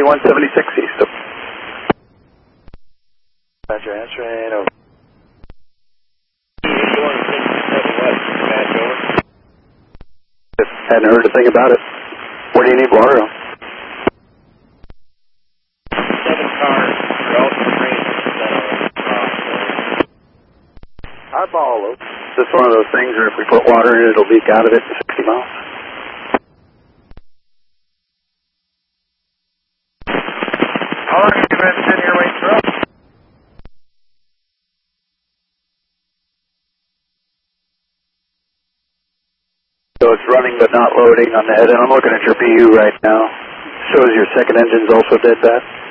2176 east. Roger, answering over. Hadn't heard a thing about it. Where do you need water on? 7 cars, relative range. Eyeball. Is this one of those things where if we put water in it, it'll leak out of it in 60 miles? How long have you been sitting here waiting for us? So it's running but not loading on the head, and I'm looking at your PU right now. Shows your second engine's also dead bad.